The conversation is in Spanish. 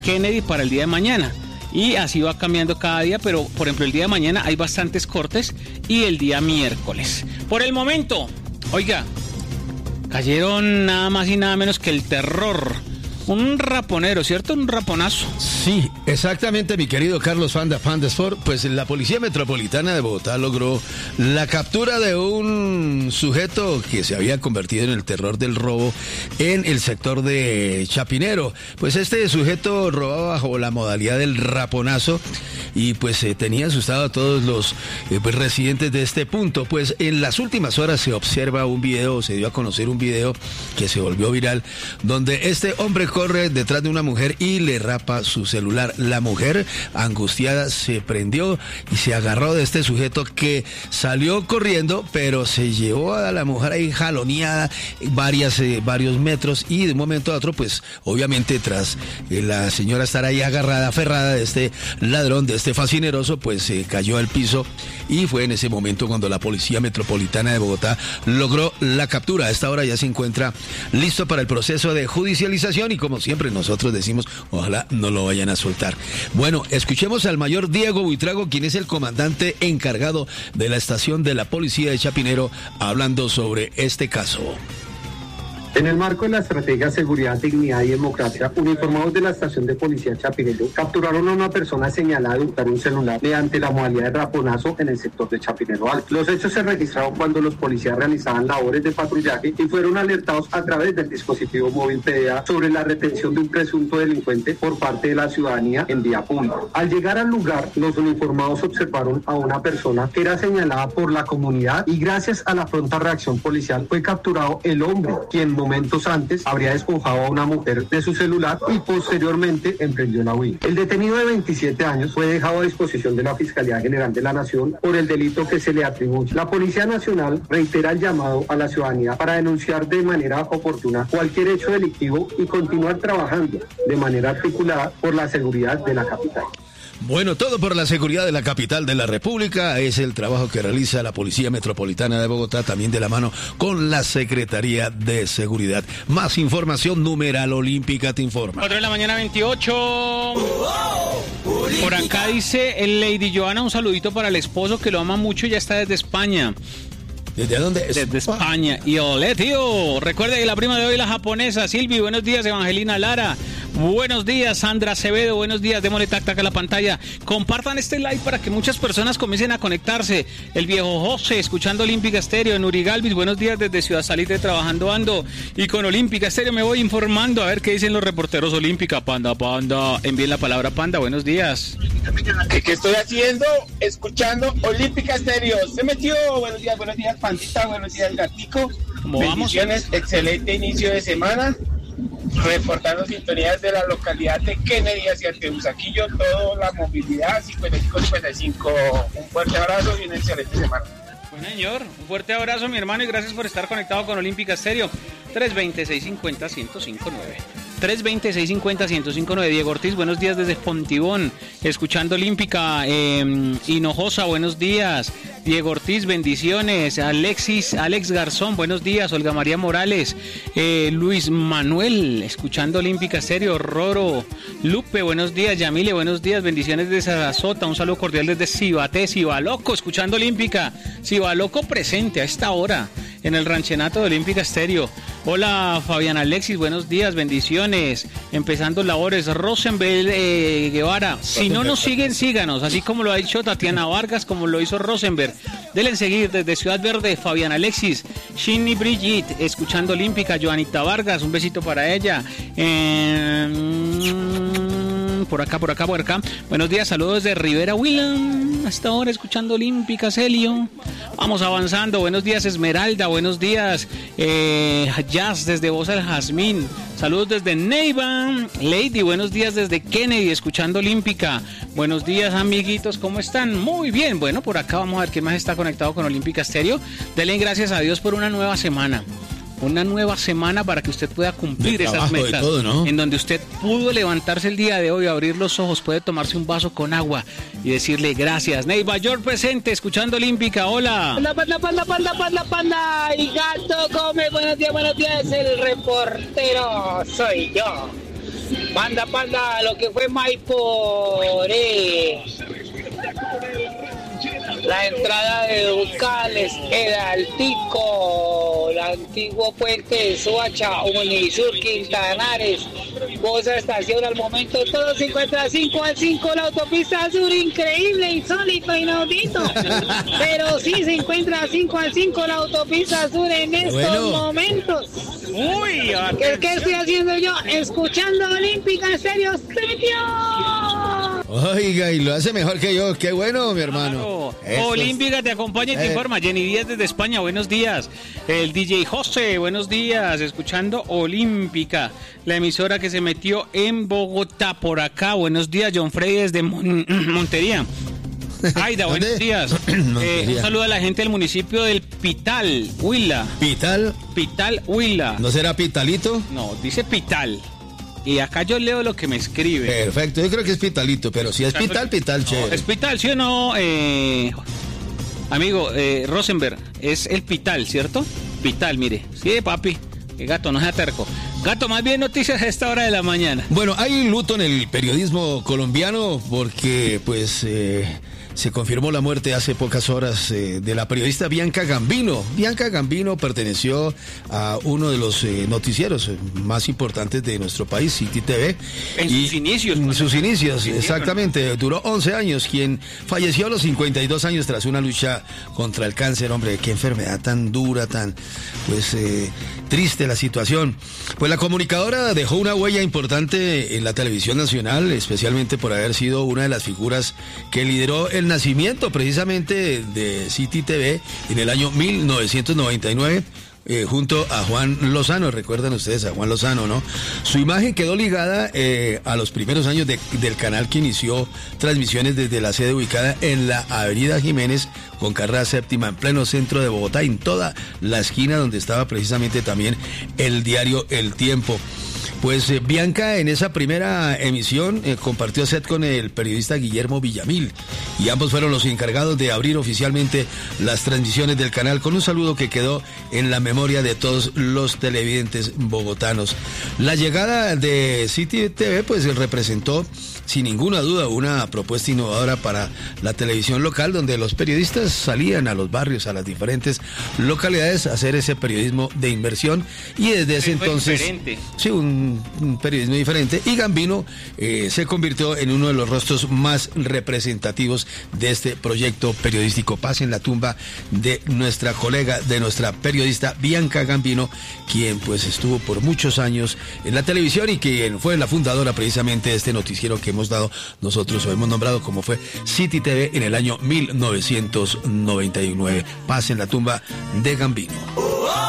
Kennedy para el día de mañana. Y así va cambiando cada día, pero por ejemplo el día de mañana hay bastantes cortes y el día miércoles. Por el momento, oiga, cayeron nada más y nada menos que el terror. Un raponero, ¿cierto? Un raponazo. Sí, exactamente, mi querido Carlos Fandesford. Pues la Policía Metropolitana de Bogotá logró la captura de un sujeto que se había convertido en el terror del robo en el sector de Chapinero. Pues este sujeto robaba bajo la modalidad del raponazo y pues tenía asustado a todos los residentes de este punto. Pues en las últimas horas se observa un video, se dio a conocer un video que se volvió viral, donde este hombre corre detrás de una mujer y le rapa su celular. La mujer, angustiada, se prendió y se agarró de este sujeto que salió corriendo, pero se llevó a la mujer ahí jaloneada varios metros, y de un momento a otro, pues obviamente tras la señora estar ahí agarrada, aferrada de este ladrón, de este fascineroso, pues se cayó al piso, y fue en ese momento cuando la Policía Metropolitana de Bogotá logró la captura. A esta hora ya se encuentra listo para el proceso de judicialización y como siempre nosotros decimos, ojalá no lo vayan a soltar. Bueno, escuchemos al mayor Diego Buitrago, quien es el comandante encargado de la estación de la Policía de Chapinero, hablando sobre este caso. En el marco de la estrategia Seguridad, Dignidad y Democracia, uniformados de la estación de policía Chapinero capturaron a una persona señalada de hurtar un celular mediante la modalidad de raponazo en el sector de Chapinero Alto. Los hechos se registraron cuando los policías realizaban labores de patrullaje y fueron alertados a través del dispositivo móvil PDA sobre la retención de un presunto delincuente por parte de la ciudadanía en vía pública. Al llegar al lugar, los uniformados observaron a una persona que era señalada por la comunidad y gracias a la pronta reacción policial fue capturado el hombre, quien momentos antes habría despojado a una mujer de su celular y posteriormente emprendió la huida. El detenido de 27 años fue dejado a disposición de la Fiscalía General de la Nación por el delito que se le atribuye. La Policía Nacional reitera el llamado a la ciudadanía para denunciar de manera oportuna cualquier hecho delictivo y continuar trabajando de manera articulada por la seguridad de la capital. Bueno, todo por la seguridad de la capital de la República es el trabajo que realiza la Policía Metropolitana de Bogotá, también de la mano con la Secretaría de Seguridad. Más información, numeral Olímpica te informa. 4 de la mañana, 28. Por acá dice el Lady Joana, un saludito para el esposo que lo ama mucho y ya está desde España. ¿Desde dónde? Desde España. Y olé, tío. Recuerda que la prima de hoy, la japonesa. Silvi, buenos días. Evangelina Lara, buenos días. Sandra Acevedo, buenos días. Démosle tac tac a la pantalla. Compartan este live para que muchas personas comiencen a conectarse. El viejo José, escuchando Olímpica Estéreo en Urigalvis. Buenos días desde Ciudad Salite, trabajando ando. Y con Olímpica Estéreo me voy informando a ver qué dicen los reporteros Olímpica. Panda. Envíen la palabra Panda. Buenos días. ¿Qué estoy haciendo? Escuchando Olímpica Estéreo. Se metió. Buenos días, Pandita. Buenos días, Gatico. ¿Cómo vamos? Excelente inicio de semana. Reportando sintonías de la localidad de Kennedy hacia Teusaquillo. Toda la movilidad 55-55. Un fuerte abrazo y una excelente semana. Buen señor, un fuerte abrazo, mi hermano, y gracias por estar conectado con Olímpica Estéreo. 320-650-1059. 320-650-1059. Diego Ortiz, buenos días desde Fontibón, escuchando Olímpica. Hinojosa, buenos días. Diego Ortiz, bendiciones. Alex Garzón, buenos días. Olga María Morales, Luis Manuel, escuchando Olímpica Estéreo. Roro, Lupe, buenos días. Yamile, buenos días. Bendiciones desde Sarasota. Un saludo cordial desde Cibaté. Cibaloco, escuchando Olímpica. Cibaloco presente a esta hora en el ranchenato de Olímpica Estéreo. Hola Fabián Alexis, buenos días, bendiciones. Empezando labores. Rosenbel Guevara, si no nos siguen, síganos, así como lo ha dicho Tatiana Vargas, como lo hizo Rosenberg. Denle seguir desde Ciudad Verde. Fabián Alexis, Shinny Brigitte, escuchando Olímpica. Joanita Vargas, un besito para ella. Por acá. Buenos días, saludos desde Rivera Willam. Hasta ahora escuchando Olímpica, Celio. Vamos avanzando. Buenos días, Esmeralda. Buenos días, Jazz desde Voz al Jazmín. Saludos desde Neiva. Lady, buenos días desde Kennedy, escuchando Olímpica. Buenos días, amiguitos, ¿cómo están? Muy bien. Bueno, por acá vamos a ver quién más está conectado con Olímpica Estéreo. Denle gracias a Dios por una nueva semana. Una nueva semana para que usted pueda cumplir esas metas, todo, ¿no? En donde usted pudo levantarse el día de hoy, abrir los ojos, puede tomarse un vaso con agua y decirle gracias. Neiva York presente, escuchando Olímpica. Hola. Panda. Y gato come. Buenos días. El reportero soy yo. Panda, lo que fue Maiporé. La entrada de Ducales, el Altico, el antiguo puente de Soacha, Unisur, Quintanares, Bosa Estación. Al momento todo se encuentra 5-5, la autopista sur, increíble, insólito, inaudito. Pero sí se encuentra 5-5 la autopista sur en estos momentos. Uy, ¿Qué estoy haciendo yo? Escuchando Olímpica Estéreo. Oiga, y lo hace mejor que yo. Qué bueno, mi hermano. Claro. Olímpica te acompaña y te informa. Jenny Díaz desde España, buenos días. El DJ José, buenos días. Escuchando Olímpica, la emisora que se metió en Bogotá. Por acá, buenos días. John Freddy desde Montería. Aida, buenos días. Un saludo a la gente del municipio del Pital, Huila. ¿Pital? Pital, Huila. ¿No será Pitalito? No, dice Pital. Y acá yo leo lo que me escribe. Perfecto, yo creo que es Pitalito, pero si es Pital, chévere. No, es Pital, ¿sí o no? Amigo, Rosenberg, es el Pital, ¿cierto? Pital, mire. Sí, papi. Gato, no sea terco. Gato, más bien noticias a esta hora de la mañana. Bueno, hay luto en el periodismo colombiano porque, pues, se confirmó la muerte hace pocas horas de la periodista Bianca Gambino. Bianca Gambino perteneció a uno de los noticieros más importantes de nuestro país, City TV. En sus inicios. En sus inicios, exactamente. Duró 11 años, quien falleció a los 52 años tras una lucha contra el cáncer. Hombre, qué enfermedad tan dura, tan, pues, triste la situación. Pues la comunicadora dejó una huella importante en la televisión nacional, especialmente por haber sido una de las figuras que lideró el nacimiento precisamente de City TV en el año 1999. Junto a Juan Lozano, recuerdan ustedes a Juan Lozano, ¿no? Su imagen quedó ligada a los primeros años del canal, que inició transmisiones desde la sede ubicada en la Avenida Jiménez con carrera séptima, en pleno centro de Bogotá, en toda la esquina donde estaba precisamente también el diario El Tiempo. Pues Bianca en esa primera emisión compartió set con el periodista Guillermo Villamil, y ambos fueron los encargados de abrir oficialmente las transmisiones del canal, con un saludo que quedó en la memoria de todos los televidentes bogotanos. La llegada de City TV pues representó sin ninguna duda una propuesta innovadora para la televisión local, donde los periodistas salían a los barrios, a las diferentes localidades, a hacer ese periodismo de inversión, y desde ese entonces diferente. Sí, un periodismo diferente, y Gambino se convirtió en uno de los rostros más representativos de este proyecto periodístico. Paz en la tumba de nuestra colega, de nuestra periodista Bianca Gambino, quien pues estuvo por muchos años en la televisión y quien fue la fundadora precisamente de este noticiero que hemos dado nosotros o hemos nombrado como fue City TV en el año 1999. Paz en la tumba de Gambino.